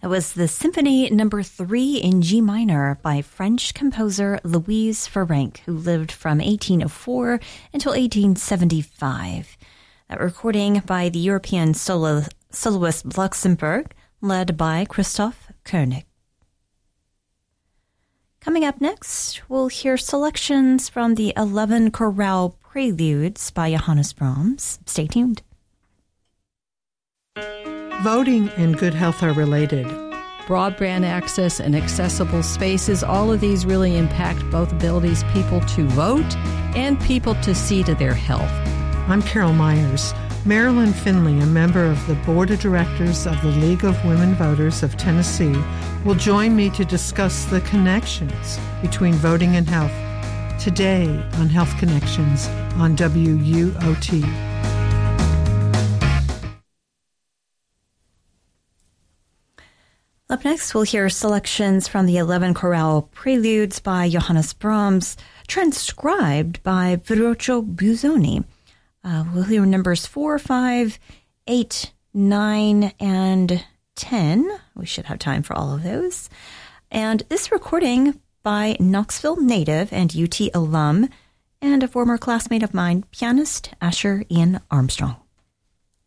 That was the Symphony No. 3 in G minor by French composer Louise Ferenc, who lived from 1804 until 1875. That recording by the European soloist Luxembourg, led by Christoph Koenig. Coming up next, we'll hear selections from the 11 chorale preludes by Johannes Brahms. Stay tuned. Voting and good health are related. Broadband access and accessible spaces, all of these really impact both abilities people to vote and people to see to their health. I'm Carol Myers. Marilyn Finley, a member of the Board of Directors of the League of Women Voters of Tennessee, will join me to discuss the connections between voting and health today on Health Connections on WUOT. Up next, we'll hear selections from the 11 chorale preludes by Johannes Brahms, transcribed by Ferruccio Busoni. We'll hear numbers 4, 5, 8, 9, and 10. We should have time for all of those. And this recording by Knoxville native and UT alum and a former classmate of mine, pianist Asher Ian Armstrong.